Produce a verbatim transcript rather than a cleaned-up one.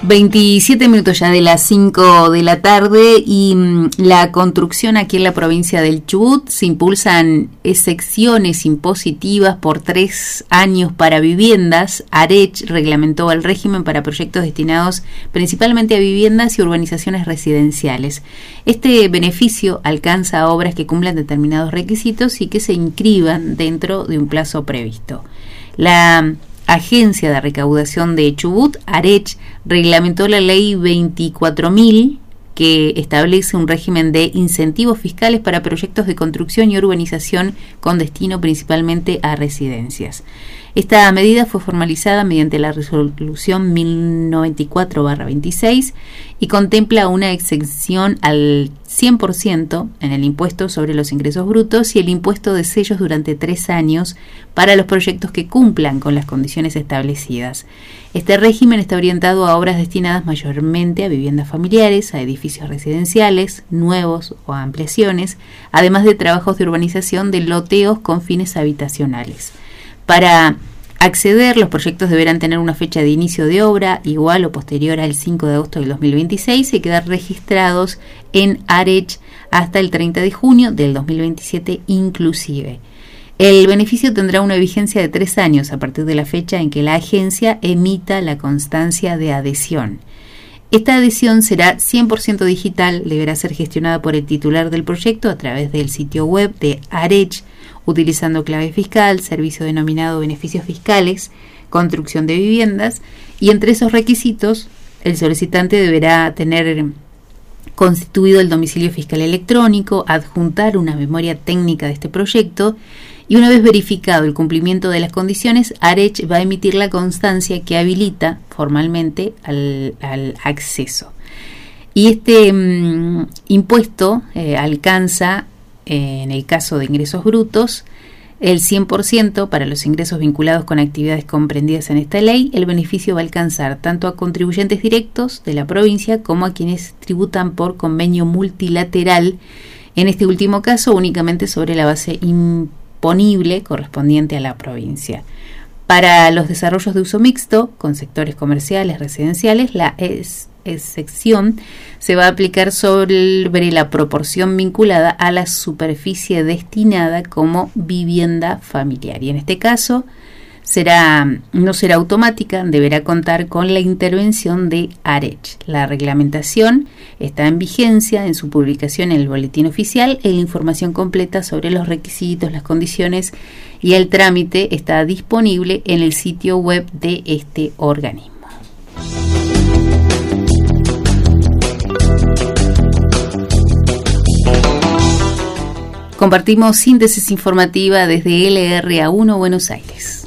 veintisiete minutos ya de las cinco de la tarde y mmm, la construcción aquí en la provincia del Chubut. Se impulsan excepciones impositivas por tres años para viviendas. ARECH reglamentó el régimen para proyectos destinados principalmente a viviendas y urbanizaciones residenciales. Este beneficio alcanza a obras que cumplan determinados requisitos y que se inscriban dentro de un plazo previsto. La Agencia de Recaudación de Chubut, ARECH, reglamentó la ley veinticuatro mil, que establece un régimen de incentivos fiscales para proyectos de construcción y urbanización con destino principalmente a residencias. Esta medida fue formalizada mediante la resolución mil noventa y cuatro barra veintiséis y contempla una exención al cien por ciento en el impuesto sobre los ingresos brutos y el impuesto de sellos durante tres años para los proyectos que cumplan con las condiciones establecidas. Este régimen está orientado a obras destinadas mayormente a viviendas familiares, a edificios residenciales, nuevos o ampliaciones, además de trabajos de urbanización de loteos con fines habitacionales. Para acceder, los proyectos deberán tener una fecha de inicio de obra igual o posterior al cinco de agosto del dos mil veintiséis y quedar registrados en ARECH hasta el treinta de junio del dos mil veintisiete inclusive. El beneficio tendrá una vigencia de tres años a partir de la fecha en que la agencia emita la constancia de adhesión. Esta adhesión será cien por ciento digital, deberá ser gestionada por el titular del proyecto a través del sitio web de ARECH, utilizando clave fiscal, servicio denominado beneficios fiscales, construcción de viviendas, y entre esos requisitos el solicitante deberá tener constituido el domicilio fiscal electrónico, adjuntar una memoria técnica de este proyecto y una vez verificado el cumplimiento de las condiciones, ARECH va a emitir la constancia que habilita formalmente al, al acceso. Y este mmm, impuesto eh, alcanza, eh, en el caso de ingresos brutos, el cien por ciento para los ingresos vinculados con actividades comprendidas en esta ley. El beneficio va a alcanzar tanto a contribuyentes directos de la provincia como a quienes tributan por convenio multilateral, en este último caso únicamente sobre la base imponible correspondiente a la provincia. Para los desarrollos de uso mixto, con sectores comerciales, residenciales, la es excepción se va a aplicar sobre la proporción vinculada a la superficie destinada como vivienda familiar. Y en este caso será, no será automática, deberá contar con la intervención de ARECH. La reglamentación está en vigencia en su publicación en el Boletín Oficial y la información completa sobre los requisitos, las condiciones y el trámite está disponible en el sitio web de este organismo. Compartimos síntesis informativa desde L R A uno Buenos Aires.